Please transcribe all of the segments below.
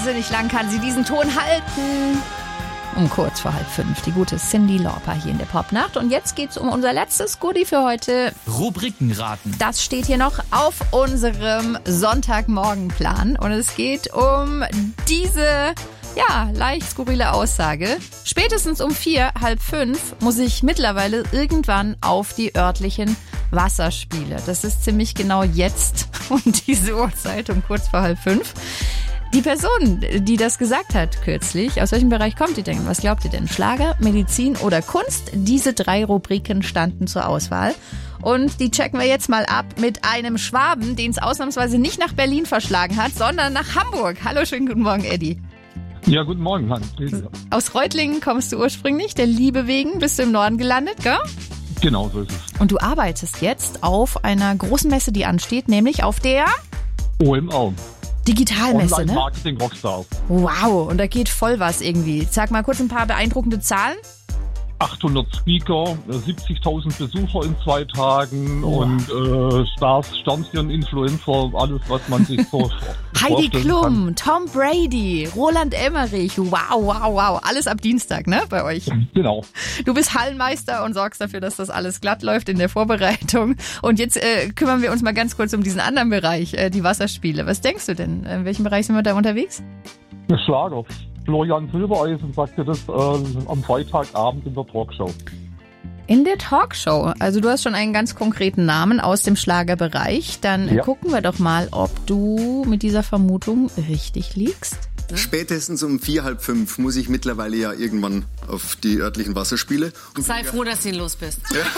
wahnsinnig lang kann sie diesen Ton halten. Um kurz vor 4:30, die gute Cyndi Lauper hier in der Popnacht. Und jetzt geht's um unser letztes Goodie für heute. Rubrikenraten. Das steht hier noch auf unserem Sonntagmorgenplan. Und es geht um diese, leicht skurrile Aussage. Spätestens um 4, 4:30 muss ich mittlerweile irgendwann auf die örtlichen Wasserspiele. Das ist ziemlich genau jetzt um diese Uhrzeit, um kurz vor 4:30. Die Person, die das gesagt hat kürzlich, aus welchem Bereich kommt die denn? Was glaubt ihr denn? Schlager, Medizin oder Kunst? Diese 3 Rubriken standen zur Auswahl. Und die checken wir jetzt mal ab mit einem Schwaben, den es ausnahmsweise nicht nach Berlin verschlagen hat, sondern nach Hamburg. Hallo, schönen guten Morgen, Eddie. Ja, guten Morgen, Hans. Aus Reutlingen kommst du ursprünglich, der Liebe wegen, bist du im Norden gelandet, gell? Genau, so ist es. Und du arbeitest jetzt auf einer großen Messe, die ansteht, nämlich auf der OMR. Digitalmesse, Online ne? Marketing Rockstar. Wow, und da geht voll was irgendwie. Sag mal kurz ein paar beeindruckende Zahlen. 800 Speaker, 70.000 Besucher in 2 Tagen und Stars, Sternchen, Influencer, alles, was man sich so Heidi vorstellen Klum, kann. Tom Brady, Roland Emmerich. Wow. Alles ab Dienstag, ne, bei euch? Genau. Du bist Hallenmeister und sorgst dafür, dass das alles glatt läuft in der Vorbereitung. Und jetzt kümmern wir uns mal ganz kurz um diesen anderen Bereich, die Wasserspiele. Was denkst du denn? In welchem Bereich sind wir da unterwegs? Der Schlager. Florian Silbereisen sagte das am Freitagabend in der Talkshow. In der Talkshow. Also du hast schon einen ganz konkreten Namen aus dem Schlagerbereich. Dann gucken wir doch mal, ob du mit dieser Vermutung richtig liegst. Spätestens um 4, 4:30 muss ich mittlerweile ja irgendwann auf die örtlichen Wasserspiele. Sei froh, dass du los bist.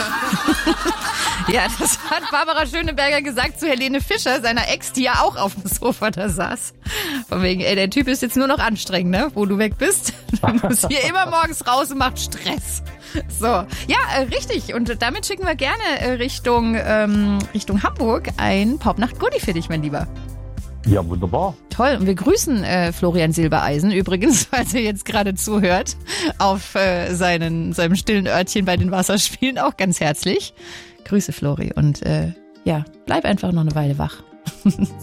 Ja, das hat Barbara Schöneberger gesagt zu Helene Fischer, seiner Ex, die ja auch auf dem Sofa da saß. Von wegen, der Typ ist jetzt nur noch anstrengend, ne? Wo du weg bist. Du musst hier immer morgens raus und macht Stress. So, ja, richtig. Und damit schicken wir gerne Richtung Hamburg ein Popnacht-Goodie für dich, mein Lieber. Ja, wunderbar. Toll. Und wir grüßen Florian Silbereisen übrigens, falls er jetzt gerade zuhört, auf seinem stillen Örtchen bei den Wasserspielen auch ganz herzlich. Grüße, Flori. Und bleib einfach noch eine Weile wach.